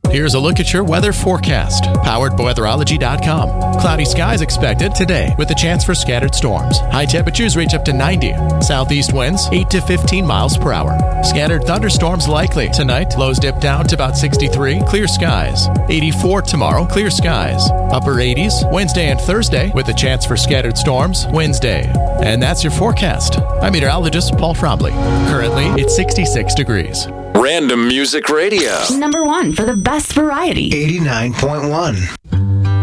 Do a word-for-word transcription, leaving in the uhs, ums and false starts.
Here's a look at your weather forecast, powered by weatherology dot com. Cloudy skies expected today with a chance for scattered storms. High temperatures reach up to ninety. Southeast winds eight to fifteen miles per hour. Scattered thunderstorms likely. Tonight, lows dip down to about sixty-three. Clear skies. eighty-four tomorrow. Clear skies. Upper eighties Wednesday and Thursday with a chance for scattered storms Wednesday. And that's your forecast. I'm meteorologist Paul Frombley. Currently, it's sixty-six degrees. Random Music Radio. Number one for the best variety. eighty-nine point one.